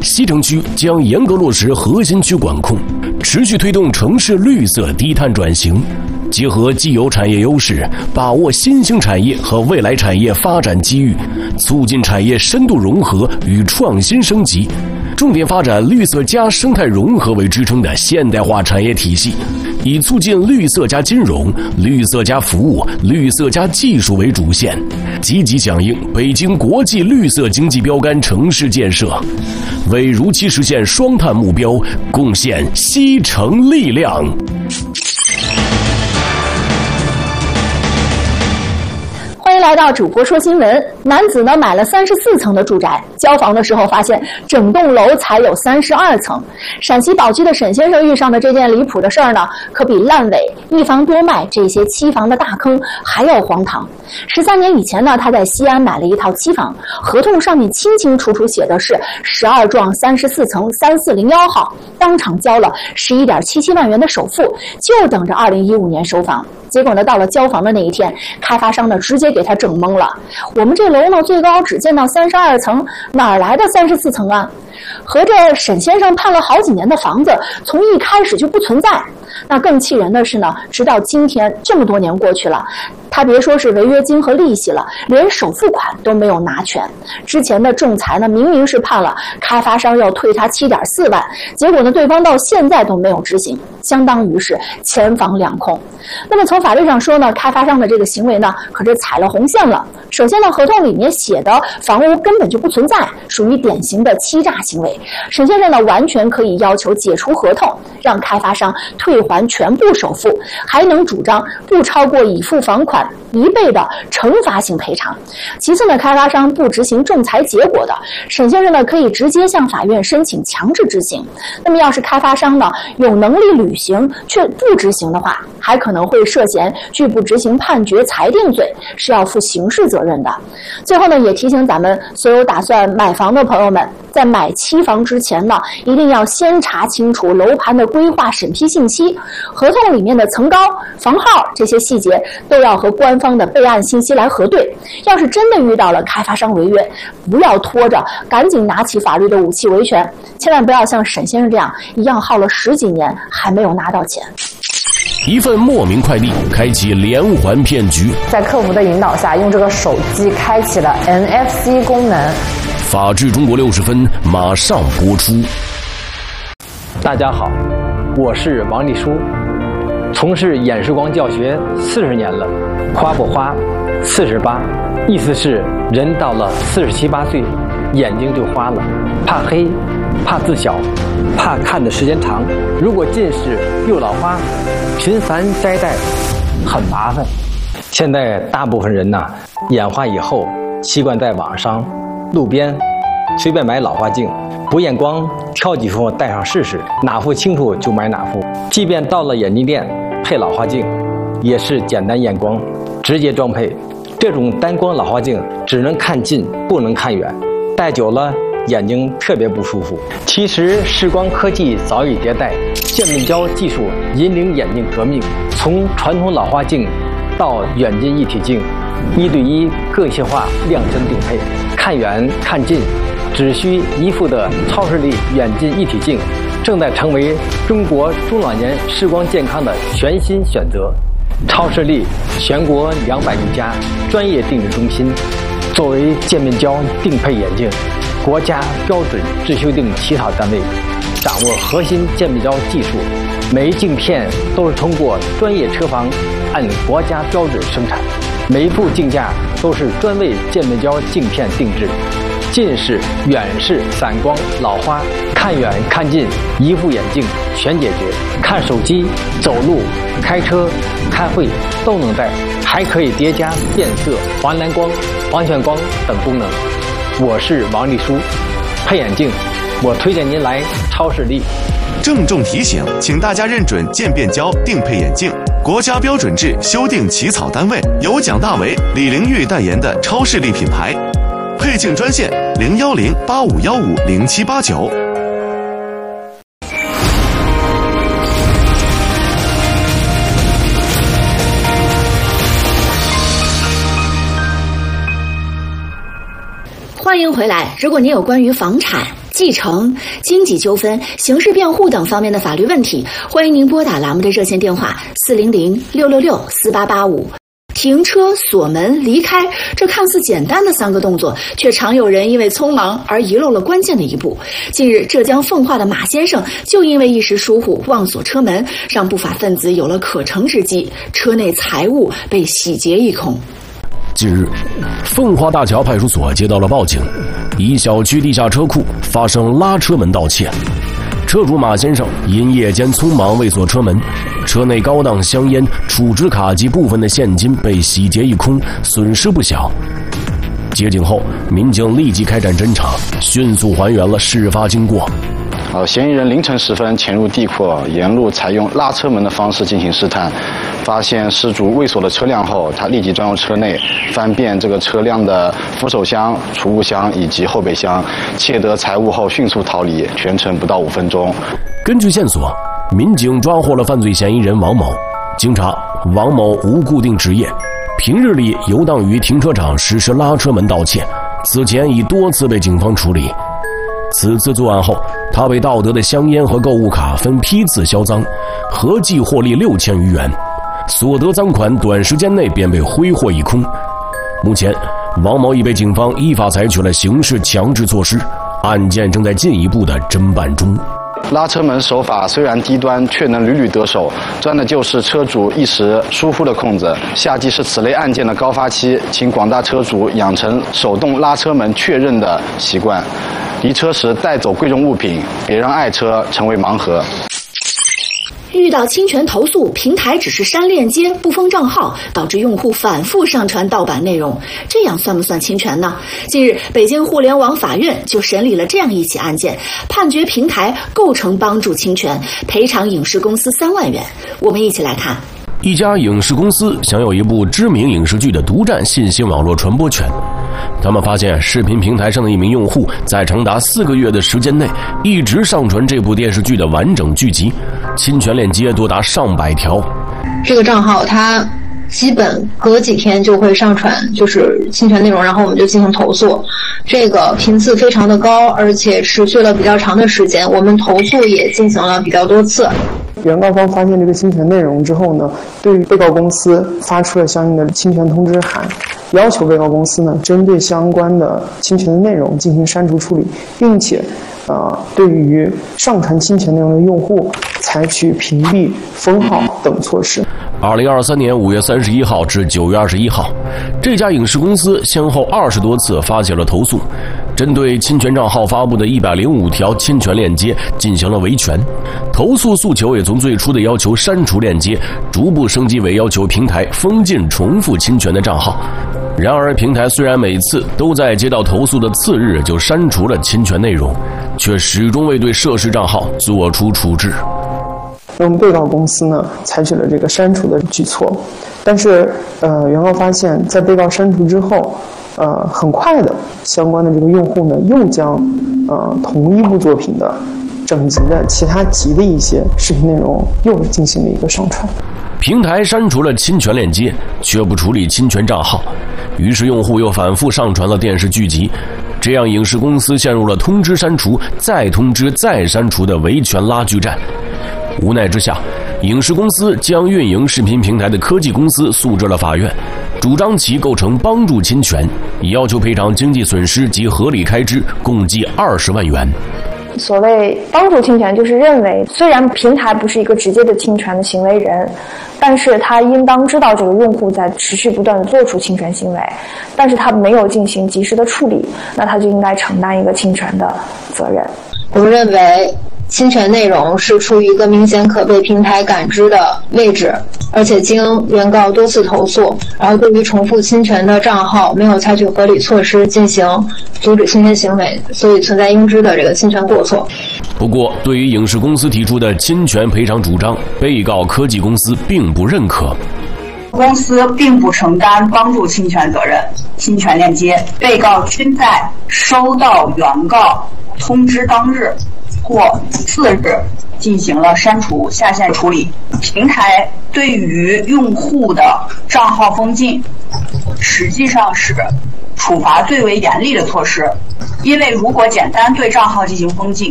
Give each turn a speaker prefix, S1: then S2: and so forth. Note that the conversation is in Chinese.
S1: 西城区将严格落实核心区管控，持续推动城市绿色低碳转型，结合既有产业优势，把握新兴产业和未来产业发展机遇，促进产业深度融合与创新升级，重点发展绿色加生态融合为支撑的现代化产业体系，以促进绿色加金融、绿色加服务、绿色加技术为主线，积极响应北京国际绿色经济标杆城市建设，为如期实现双碳目标贡献西城力量。
S2: 欢迎来到主播说新闻。男子呢买了34层的住宅，交房的时候发现整栋楼才有32层。陕西宝鸡的沈先生遇上的这件离谱的事儿呢，可比烂尾、一房多卖这些期房的大坑还要荒唐。13年以前呢，他在西安买了一套期房，合同上面清清楚楚写的是12幢34层3401号，当场交了11.77万元的首付，就等着2015年收房。结果呢，到了交房的那一天，开发商呢直接给他整懵了。我们这楼呢最高只建到32层，哪来的34层啊？合着沈先生判了好几年的房子，从一开始就不存在。那更气人的是呢，直到今天这么多年过去了，他别说是违约金和利息了，连首付款都没有拿全。之前的仲裁呢，明明是判了开发商要退他7.4万，结果呢，对方到现在都没有执行，相当于是钱房两空。那么从法律上说呢，开发商的这个行为呢，可是踩了红线了。首先呢，合同里面写的房屋根本就不存在，属于典型的欺诈行为。沈先生呢，完全可以要求解除合同，让开发商退还全部首付，还能主张不超过已付房款1倍的惩罚性赔偿。其次呢，开发商不执行仲裁结果的，沈先生呢可以直接向法院申请强制执行。那么要是开发商呢有能力履行却不执行的话，还可能会涉嫌拒不执行判决裁定罪，是要负刑事责任的。最后呢，也提醒咱们所有打算买房的朋友们，在买期房之前呢，一定要先查清楚楼盘的规划审批信息，合同里面的层高、房号这些细节都要和官方的备案信息来核对。要是真的遇到了开发商违约，不要拖着，赶紧拿起法律的武器维权，千万不要像沈先生这样一样耗了10几年还没有拿到钱。
S1: 一份莫名快递开启连环骗局，
S3: 在客服的引导下，用这个手机开启了 NFC 功能。
S1: 法治中国60分马上播出。
S4: 大家好，我是王立书，从事演示光教学40年了。花不花48，意思是人到了47、8岁，眼睛就花了，怕黑，怕字小，怕看的时间长。如果近视又老花，频繁摘戴很麻烦。现在大部分人眼花以后习惯在网上、路边随便买老花镜，不验光挑几副戴上试试，哪副清楚就买哪副。即便到了眼镜店配老花镜，也是简单验光直接装配。这种单光老花镜只能看近不能看远，戴久了眼睛特别不舒服。其实视光科技早已迭代，渐变焦技术引领眼镜革命，从传统老花镜到远近一体镜，1对1个性化量身定配，看远看近只需一副的超视力远近一体镜，正在成为中国中老年视光健康的全新选择。超视力全国200余家专业定制中心，作为渐变焦定配眼镜国家标准制修订起草单位，掌握核心渐变焦技术，每一镜片都是通过专业车房按国家标准生产，每一副镜架都是专为渐变焦镜片定制。近视、远视、散光、老花，看远看近一副眼镜全解决。看手机、走路、开车、开会都能戴，还可以叠加变色、黄蓝光、黄炫光等功能。我是王立书，配眼镜我推荐您来超视力。
S5: 郑重提醒，请大家认准渐变焦定配眼镜国家标准制修订起草单位，由蒋大为、李玲玉代言的超视力品牌。配镜专线010-8515-0789。
S2: 欢迎回来。如果您有关于房产、 继承、经济纠纷、刑事辩护等方面的法律问题，欢迎您拨打栏目的热线电话400-666-4885。停车、锁门、离开，这看似简单的3个动作，却常有人因为匆忙而遗漏了关键的一步。近日，浙江奉化的马先生就因为一时疏忽忘锁车门，让不法分子有了可乘之机，车内财物被洗劫一空。
S1: 近日，奉化大桥派出所接到了报警，一小区地下车库发生拉车门盗窃。车主马先生因夜间匆忙未锁车门，车内高档香烟、储值卡及部分的现金被洗劫一空，损失不小。接警后，民警立即开展侦查，迅速还原了事发经过。
S6: 嫌疑人凌晨时分潜入地库，沿路采用拉车门的方式进行试探，发现失主未锁的车辆后，他立即钻入车内，翻遍这个车辆的扶手箱、储物箱以及后备箱，窃得财物后迅速逃离，全程不到5分钟。
S1: 根据线索，民警抓获了犯罪嫌疑人王某。经查，王某无固定职业，平日里游荡于停车场实施拉车门盗窃，此前已多次被警方处理。此次作案后，他被盗得的香烟和购物卡分批次销赃，合计获利6000余元，所得赃款短时间内便被挥霍一空。目前，王某已被警方依法采取了刑事强制措施，案件正在进一步的侦办中。
S6: 拉车门手法虽然低端，却能屡屡得手，钻的就是车主一时疏忽的空子。夏季是此类案件的高发期，请广大车主养成手动拉车门确认的习惯，离车时带走贵重物品，别让爱车成为盲盒。
S2: 遇到侵权投诉，平台只是删链接不封账号，导致用户反复上传盗版内容，这样算不算侵权呢？近日，北京互联网法院就审理了这样一起案件，判决平台构成帮助侵权，赔偿影视公司3万元。我们一起来看。
S1: 一家影视公司享有一部知名影视剧的独占信息网络传播权。他们发现视频平台上的一名用户在长达4个月的时间内一直上传这部电视剧的完整剧集，侵权链接多达上百条。
S7: 这个账号它基本隔几天就会上传就是侵权内容，然后我们就进行投诉，这个频次非常的高，而且持续了比较长的时间，我们投诉也进行了比较多次。
S8: 原告方发现这个侵权内容之后呢，对于被告公司发出了相应的侵权通知函，要求被告公司呢针对相关的侵权的内容进行删除处理，并且对于上传侵权内容的用户采取屏蔽、封号等措施。
S1: 2023年5月31号至9月21号，这家影视公司先后20多次发起了投诉，针对侵权账号发布的105条侵权链接进行了维权。投诉诉求也从最初的要求删除链接，逐步升级为要求平台封禁重复侵权的账号。然而，平台虽然每次都在接到投诉的次日就删除了侵权内容，却始终未对涉事账号做出处置。
S8: 那么被告公司呢采取了这个删除的举措，但是原告发现在被告删除之后，很快的相关的这个用户呢又将同一部作品的整集的其他集的一些视频内容又进行了一个上传。
S1: 平台删除了侵权链接，却不处理侵权账号，于是用户又反复上传了电视剧集，这样影视公司陷入了通知删除、再通知再删除的维权拉锯战。无奈之下，影视公司将运营视频平台的科技公司诉至了法院，主张其构成帮助侵权，以要求赔偿经济损失及合理开支共计20万元。
S9: 所谓帮助侵权，就是认为虽然平台不是一个直接的侵权的行为人，但是他应当知道这个用户在持续不断的做出侵权行为，但是他没有进行及时的处理，那他就应该承担一个侵权的责任。
S7: 我们认为侵权内容是处于一个明显可被平台感知的位置，而且经原告多次投诉，然后对于重复侵权的账号没有采取合理措施进行阻止侵权行为，所以存在应知的这个侵权过错。
S1: 不过，对于影视公司提出的侵权赔偿主张，被告科技公司并不认可。
S10: 公司并不承担帮助侵权责任，侵权链接被告均在收到原告通知当日或次日进行了删除下线处理。平台对于用户的账号封禁实际上是处罚最为严厉的措施， 因为如果简单对账号进行封禁，